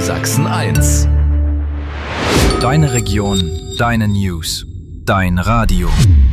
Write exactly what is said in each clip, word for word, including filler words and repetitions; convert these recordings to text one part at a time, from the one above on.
Sachsen eins. Deine Region, deine News, dein Radio.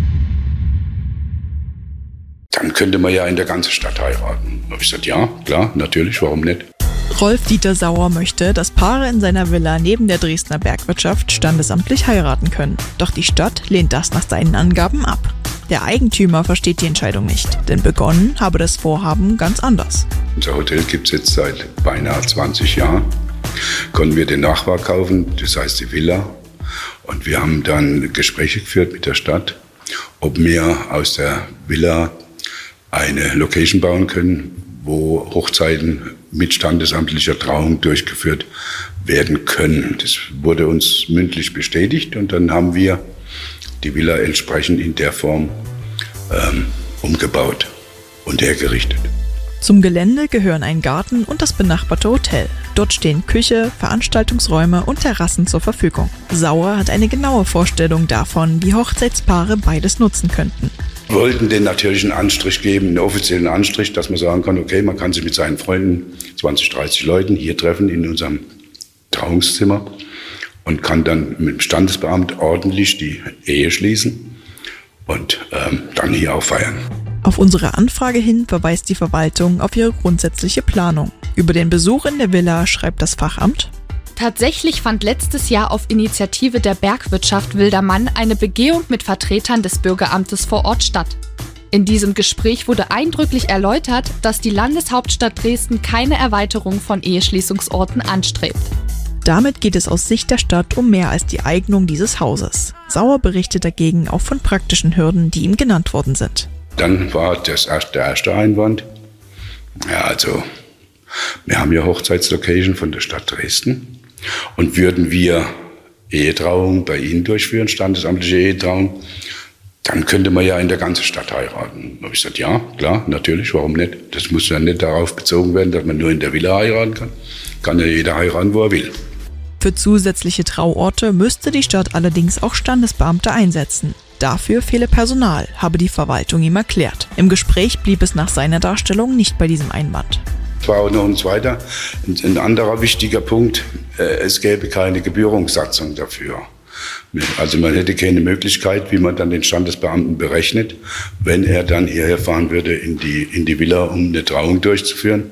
Dann könnte man ja in der ganzen Stadt heiraten. Da habe ich gesagt, ja, klar, natürlich, warum nicht? Rolf-Dieter Sauer möchte, dass Paare in seiner Villa neben der Dresdner Bergwirtschaft standesamtlich heiraten können. Doch die Stadt lehnt das nach seinen Angaben ab. Der Eigentümer versteht die Entscheidung nicht, denn begonnen habe das Vorhaben ganz anders. Unser Hotel gibt es jetzt seit beinahe zwanzig Jahren. Konnten wir den Nachbar kaufen, das heißt die Villa. Und wir haben dann Gespräche geführt mit der Stadt, ob wir aus der Villa eine Location bauen können, wo Hochzeiten mit standesamtlicher Trauung durchgeführt werden können. Das wurde uns mündlich bestätigt und dann haben wir die Villa entsprechend in der Form ähm, umgebaut und hergerichtet. Zum Gelände gehören ein Garten und das benachbarte Hotel. Dort stehen Küche, Veranstaltungsräume und Terrassen zur Verfügung. Sauer hat eine genaue Vorstellung davon, wie Hochzeitspaare beides nutzen könnten. Wir wollten den natürlichen Anstrich geben, einen offiziellen Anstrich, dass man sagen kann, okay, man kann sich mit seinen Freunden, zwanzig, dreißig Leuten, hier treffen in unserem Trauungszimmer und kann dann mit dem Standesbeamt ordentlich die Ehe schließen und ähm, dann hier auch feiern. Auf unsere Anfrage hin verweist die Verwaltung auf ihre grundsätzliche Planung. Über den Besuch in der Villa schreibt das Fachamt: Tatsächlich fand letztes Jahr auf Initiative der Bergwirtschaft Wildermann eine Begehung mit Vertretern des Bürgeramtes vor Ort statt. In diesem Gespräch wurde eindrücklich erläutert, dass die Landeshauptstadt Dresden keine Erweiterung von Eheschließungsorten anstrebt. Damit geht es aus Sicht der Stadt um mehr als die Eignung dieses Hauses. Sauer berichtet dagegen auch von praktischen Hürden, die ihm genannt worden sind. Dann war das erste, der erste Einwand, ja also, wir haben ja Hochzeitslocation von der Stadt Dresden und würden wir Ehetrauungen bei Ihnen durchführen, standesamtliche Ehetrauungen, dann könnte man ja in der ganzen Stadt heiraten. Da habe ich gesagt, ja, klar, natürlich, warum nicht? Das muss ja nicht darauf bezogen werden, dass man nur in der Villa heiraten kann. Kann ja jeder heiraten, wo er will. Für zusätzliche Trauorte müsste die Stadt allerdings auch Standesbeamte einsetzen. Dafür fehle Personal, habe die Verwaltung ihm erklärt. Im Gespräch blieb es nach seiner Darstellung nicht bei diesem Einwand. Es war auch noch ein zweiter, ein anderer wichtiger Punkt, es gäbe keine Gebührungssatzung dafür. Also man hätte keine Möglichkeit, wie man dann den Standesbeamten berechnet, wenn er dann hierher fahren würde in die, in die Villa, um eine Trauung durchzuführen.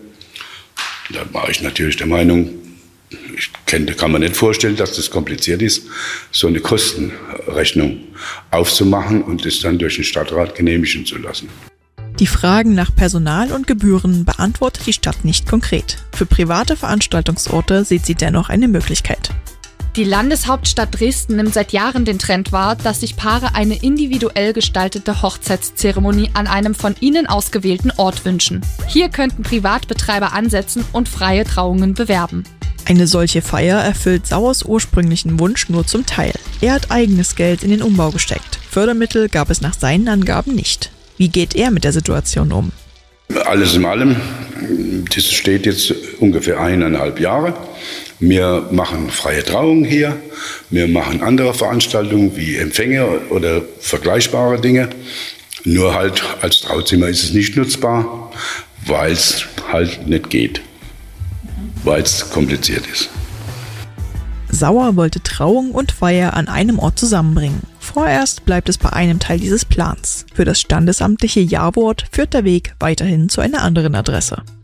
Da war ich natürlich der Meinung, ich kenne, kann man nicht vorstellen, dass das kompliziert ist, so eine Kostenrechnung aufzumachen und es dann durch den Stadtrat genehmigen zu lassen. Die Fragen nach Personal und Gebühren beantwortet die Stadt nicht konkret. Für private Veranstaltungsorte sieht sie dennoch eine Möglichkeit. Die Landeshauptstadt Dresden nimmt seit Jahren den Trend wahr, dass sich Paare eine individuell gestaltete Hochzeitszeremonie an einem von ihnen ausgewählten Ort wünschen. Hier könnten Privatbetreiber ansetzen und freie Trauungen bewerben. Eine solche Feier erfüllt Sauers ursprünglichen Wunsch nur zum Teil. Er hat eigenes Geld in den Umbau gesteckt. Fördermittel gab es nach seinen Angaben nicht. Wie geht er mit der Situation um? Alles in allem, das steht jetzt ungefähr eineinhalb Jahre. Wir machen freie Trauungen hier, wir machen andere Veranstaltungen wie Empfänge oder vergleichbare Dinge. Nur halt als Trauzimmer ist es nicht nutzbar, weil es halt nicht geht, weil es kompliziert ist. Sauer wollte Trauung und Feier an einem Ort zusammenbringen. Vorerst bleibt es bei einem Teil dieses Plans. Für das standesamtliche Ja-Wort führt der Weg weiterhin zu einer anderen Adresse.